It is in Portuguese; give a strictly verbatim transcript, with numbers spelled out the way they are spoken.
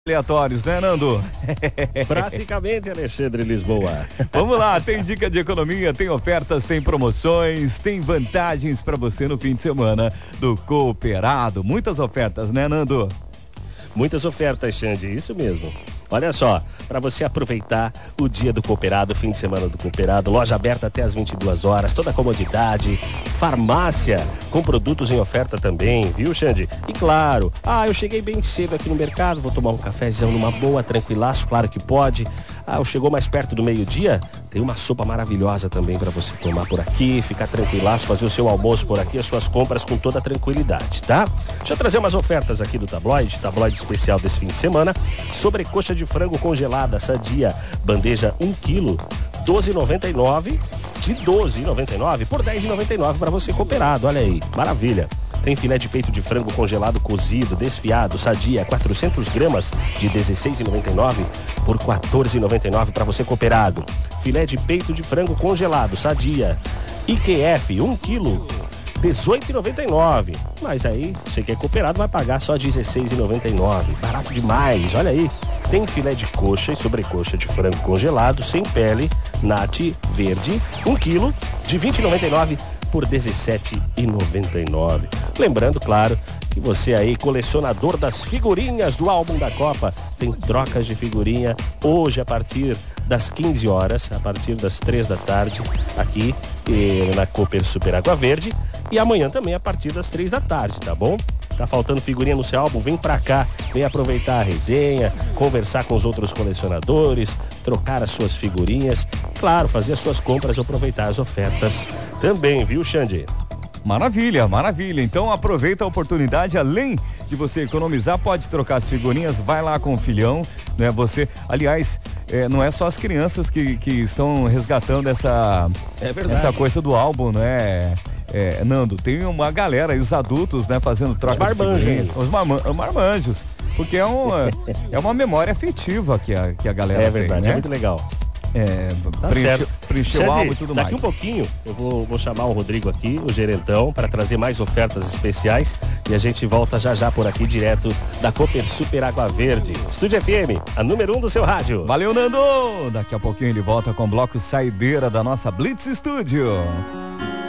aleatórios, né, Nando? Praticamente, Alexandre Lisboa. Vamos lá, tem dica de economia, tem ofertas, tem promoções, tem vantagens para você no fim de semana do Cooperado. Muitas ofertas, né, Nando? Muitas ofertas, Xande, isso mesmo. Olha só, para você aproveitar o dia do Cooperado, fim de semana do Cooperado, loja aberta até as vinte e duas horas, toda a comodidade, farmácia com produtos em oferta também, viu, Xande? E claro, ah, eu cheguei bem cedo aqui no mercado, vou tomar um cafezão numa boa, tranquilaço, claro que pode. Ah, eu chegou mais perto do meio-dia, tem uma sopa maravilhosa também para você tomar por aqui, ficar tranquilaço, fazer o seu almoço por aqui, as suas compras com toda a tranquilidade, tá? Deixa eu trazer umas ofertas aqui do tabloide, tabloide especial desse fim de semana, sobrecoxa de frango congelada, sadia, bandeja um quilo, doze reais e noventa e nove centavos, de doze reais e noventa e nove centavos por dez reais e noventa e nove centavos para você Cooperado, olha aí, maravilha. Tem filé de peito de frango congelado cozido, desfiado, sadia, quatrocentas gramas de dezesseis reais e noventa e nove centavos por quatorze reais e noventa e nove centavos para você Cooperado. Filé de peito de frango congelado, sadia, I Q F, um quilo, dezoito reais e noventa e nove centavos. Mas aí, você que é Cooperado, vai pagar só dezesseis reais e noventa e nove centavos. Barato demais, olha aí. Tem filé de coxa e sobrecoxa de frango congelado, sem pele, nati, verde, um quilo, de vinte reais e noventa e nove centavos por dezessete reais e noventa e nove centavos. Lembrando, claro, que você aí, colecionador das figurinhas do álbum da Copa, tem trocas de figurinha hoje a partir das quinze horas, a partir das três da tarde, aqui eh, na Cooper Super Água Verde, e amanhã também a partir das três da tarde, tá bom? Tá faltando figurinha no seu álbum? Vem pra cá, vem aproveitar a resenha, conversar com os outros colecionadores, trocar as suas figurinhas, claro, fazer as suas compras e aproveitar as ofertas também, viu, Xande? Maravilha, maravilha. Então aproveita a oportunidade, além de você economizar, pode trocar as figurinhas, vai lá com o filhão, né? Você, aliás, é, não é só as crianças que, que estão resgatando essa, é verdade. essa coisa do álbum, né? É, Nando, tem uma galera aí, os adultos, né, fazendo troca os marmanjos, de figurinhas, os marman- marmanjos, porque é, um, é uma memória afetiva que a, que a galera é verdade, tem, né? É muito legal. É, tá preenche, preencher o álbum e tudo daqui mais. Daqui um pouquinho eu vou, vou chamar o Rodrigo aqui, o gerentão, para trazer mais ofertas especiais e a gente volta já já por aqui, direto da Cooper Super Água Verde. Estúdio F M, a número um do seu rádio. Valeu, Nando! Daqui a pouquinho ele volta com o bloco Saideira da nossa Blitz Studio.